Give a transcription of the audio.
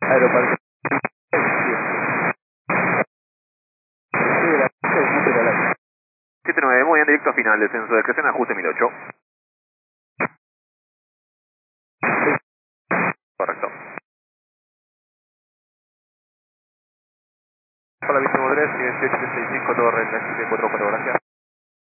Aeroparque. Sí, la 79, muy bien, directo a final, descenso de creación, ajuste 1008. Correcto. Hola, Víctor 3, 1865, Torre, 4, gracias.